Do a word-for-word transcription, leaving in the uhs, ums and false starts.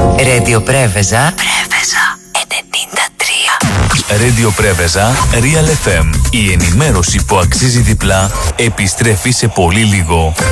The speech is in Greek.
Radio Preveza. Preveza ενενήντα τρία. Radio Preveza Real εφ εμ. Η ενημέρωση που αξίζει διπλά επιστρέφει σε πολύ λίγο.